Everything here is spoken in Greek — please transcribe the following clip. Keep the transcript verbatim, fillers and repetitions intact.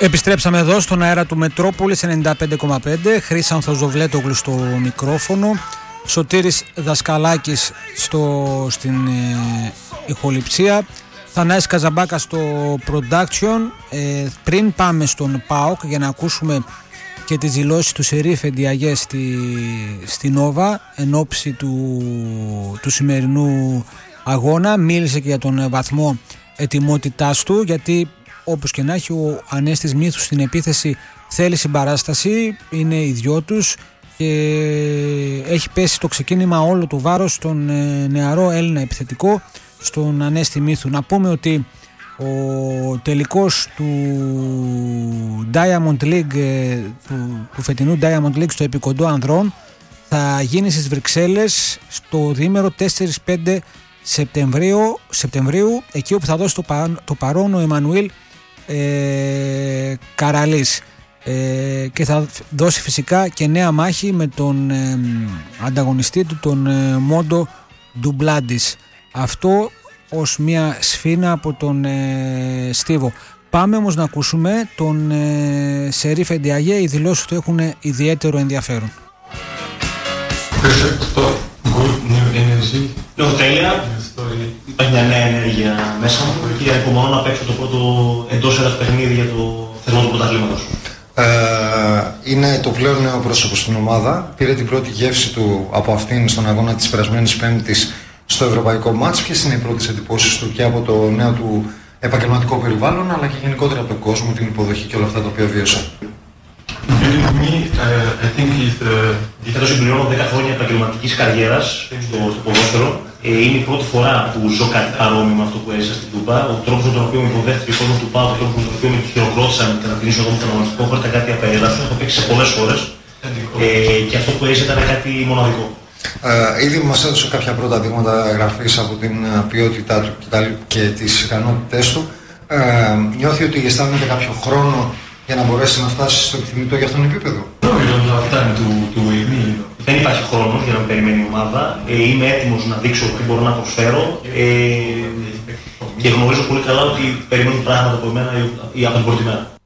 Επιστρέψαμε εδώ στον αέρα του Μετρόπολης ενενήντα πέντε κόμμα πέντε. Χρήσανθος Ζωβλέτογλου στο μικρόφωνο, Σωτήρης Δασκαλάκης στο, στην ε, ηχοληψία, Θανάσης Καζαμπάκα στο production. ε, Πριν πάμε στον ΠΑΟΚ για να ακούσουμε και τις δηλώσεις του Σερίφ Εντιαγέ στη, στη Νόβα εν ώψη του, του σημερινού αγώνα, μίλησε και για τον βαθμό ετοιμότητάς του, γιατί όπως και να έχει ο Ανέστης Μύθους στην επίθεση θέλει συμπαράσταση, είναι οι δυο τους και έχει πέσει το ξεκίνημα όλο το βάρος στον νεαρό Έλληνα επιθετικό, στον Ανέστη Μύθου. Να πούμε ότι ο τελικός του Diamond League, του, του φετινού Diamond League στο επικοντό ανδρών, θα γίνει στις Βρυξέλλες στο διήμερο τέσσερα πέντε Σεπτεμβρίου, Σεπτεμβρίου, εκεί όπου θα δώσει το, πα, το παρόν ο Εμμανουήλ ε, Καραλής, ε, και θα δώσει φυσικά και νέα μάχη με τον ε, ανταγωνιστή του, τον ε, Μόντο Ντουμπλάντης. Αυτό ως μια σφήνα από τον ε, Στίβο. Πάμε όμως να ακούσουμε τον ε, Σερίφ Εντιαγέ. Οι δηλώσεις του έχουν ιδιαίτερο ενδιαφέρον. Νιώθω τέλεια, υπάρχει μια νέα ενέργεια μέσα μου και υπομονώ να παίξω το πρώτο εντός έδρας παιχνίδι για το θεσμό του πρωταθλήματος. Ε, είναι το πλέον νέο πρόσωπο στην ομάδα. Πήρε την πρώτη γεύση του από αυτήν στον αγώνα της περασμένης Πέμπτης στο ευρωπαϊκό μάτς. Ποιες είναι οι πρώτες εντυπώσεις του και από το νέο του επαγγελματικό περιβάλλον, αλλά και γενικότερα από τον κόσμο, την υποδοχή και όλα αυτά τα οποία βίωσε? Φέτος συμπληρώνω δέκα χρόνια επαγγελματικής καριέρας στο, στο ποδόσφαιρο. Ε, είναι η πρώτη φορά που ζω κάτι παρόμοιο με αυτό που έζησα στην Τούμπα. Ο τρόπος με τον οποίο με υποδέχτηκε ο κόσμος του ΠΑΟΚ, ο τρόπος με τον οποίο με χειροκρότησαν και να κλείσω εγώ με τον αγωνιστικό χώρο, ήταν κάτι απέραστο. Έχω παίξει σε πολλές χώρες ε, και αυτό που έζησα ήταν κάτι μοναδικό. Ε, ήδη μας έδωσε κάποια πρώτα δείγματα γραφής από την ποιότητά του και τις ικανότητές του. Ε, νιώθει ότι αισθάνεται κάποιο χρόνο για να μπορέσει να φτάσει στο επιθυμητό για αυτόν επίπεδο? Δεν υπάρχει χρόνος για να με περιμένει η ομάδα. Ε, είμαι έτοιμος να δείξω τι μπορώ να προσφέρω ε, και γνωρίζω πολύ καλά ότι περιμένουν πράγματα από εμένα ή από την πρώτη μέρα.